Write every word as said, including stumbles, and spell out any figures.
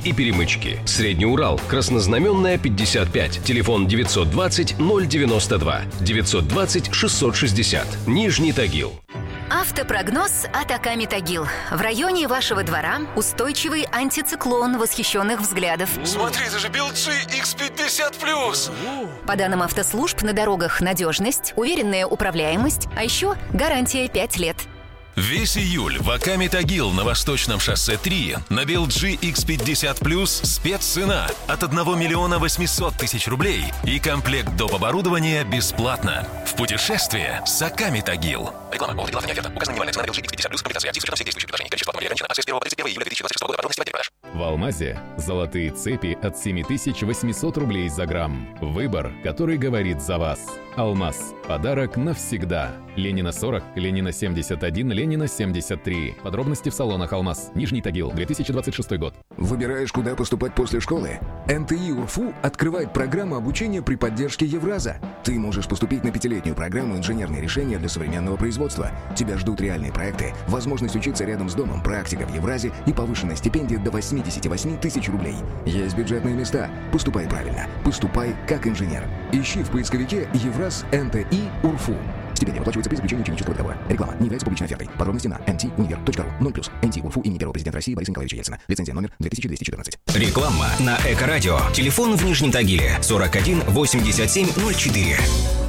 и перемычки. Средний Урал, Краснознаменная, пятьдесят пять. Телефон девятьсот двадцать ноль девяносто два. девятьсот двадцать шестьсот шестьдесят. Нижний Тагил. Автопрогноз от Аками Тагил. В районе вашего двора устойчивый антициклон восхищенных взглядов. Смотри, это же эл джи икс пятьдесят плюс. По данным автослужб, на дорогах надежность, уверенная управляемость, а еще гарантия пять лет. Весь июль в Аками Тагил на Восточном шоссе три на эл джи икс пятьдесят плюс спеццена от одного миллиона восьмисот тысяч рублей и комплект доп. Оборудования бесплатно. В путешествие с Аками Тагил. Реклама. Повод рекламы не оферта. Указана минимальная цена на эл джи икс пятьдесят плюс. Комплектация актив с учетом всех действующих предложений. Количество автомобилей ограничено. Акция с первого по тридцать первого июля две тысячи двадцать шестого года. Подробности в отделе продаж. В Алмазе золотые цепи от семь тысяч восемьсот рублей за грамм. Выбор, который говорит за вас. Алмаз. Подарок навсегда. Ленина сорок, Ленина семьдесят один, Ленина семьдесят три. Подробности в салонах Алмаз. Нижний Тагил, две тысячи двадцать шестой год. Выбираешь, куда поступать после школы? эн тэ и УРФУ открывает программу обучения при поддержке Евраза. Ты можешь поступить на пятилетнюю программу «Инженерные решения для современного производства». Тебя ждут реальные проекты, возможность учиться рядом с домом, практика в Евразе и повышенная стипендия до восемьдесят восемь тысяч рублей. Есть бюджетные места. Поступай правильно. Поступай как инженер. Ищи в поисковике «Евраз эн тэ и УРФУ». Стипендия выплачивается при заключении ученического договора. Реклама не является публичной офертой. Подробности на эн ти универ точка ру. ноль плюс. эн ти УРФУ имени первого президента России Бориса Николаевича Ельцина. Лицензия номер две тысячи двести четырнадцать. Реклама на Эко-радио. Телефон в Нижнем Тагиле сорок один восемьдесят семь ноль четыре.